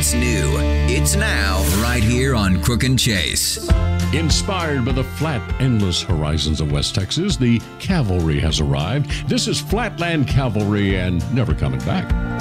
It's new. It's now, right here on Crook and Chase. Inspired by the flat, endless horizons of West Texas, the cavalry has arrived. This is Flatland Cavalry and never coming back.